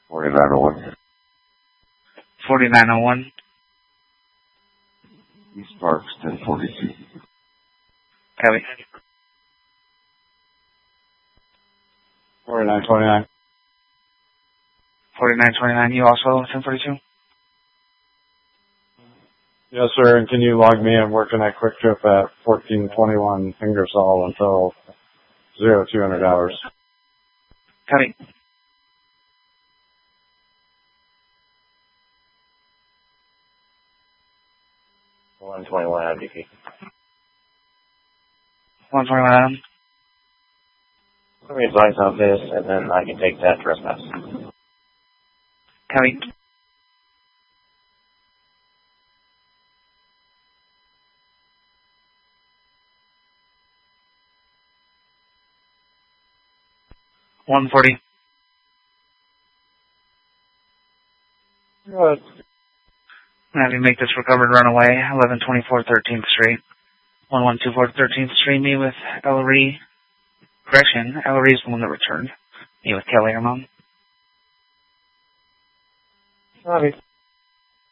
4901. 4901. East Parks, 1042. Copy. 4929. 4929, you also 1042? Yes, sir, and can you log me in working at Quick Trip at 1421 Ingersoll until 0200 hours? Copy. $121 IDP. 121 Adam. Let me advise on this, and then I can take that trespass. Copy. $140. Good. Have you make this recovered runaway, 1124 13th Street. 1124 13th Street, me with Ellery. Correction, Ellery is the one that returned. Me with Kelly, her mom. Copy.